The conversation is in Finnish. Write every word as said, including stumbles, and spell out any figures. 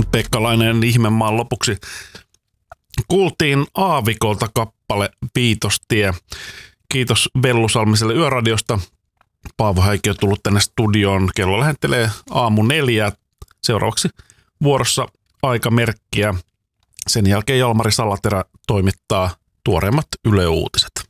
Pekkalainen Ihmemaan lopuksi. Kuultiin Aavikolta kappale Viitostie. Kiitos Vellusalmiselle Yöradiosta. Paavo Häikki on tullut tänne studioon. Kello lähentelee aamu neljää. Seuraavaksi vuorossa aikamerkkiä. Sen jälkeen Jalmari Salaterä toimittaa tuoreimmat Yle Uutiset.